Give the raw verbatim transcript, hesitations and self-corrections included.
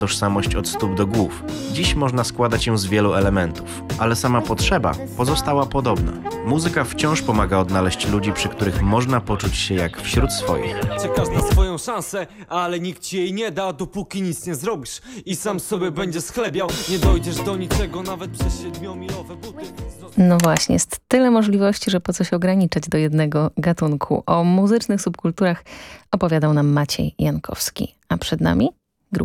tożsamość od stóp do głów. Dziś można składać ją z wielu elementów, ale sama potrzeba pozostała podobna. Muzyka wciąż pomaga odnaleźć ludzi, przy których można poczuć się jak wśród swoich. Czekasz na swoją szansę, ale nikt ci jej nie da, dopóki nic nie zrobisz i sam sobie będziesz schlebiał. Nie dojdziesz do niczego nawet przez siedmiomilowe buty. No właśnie, jest tyle możliwości, że po co się ograniczać do jednego gatunku. O muzycznych subkulturach opowiadał nam Maciej Jankowski. A przed nami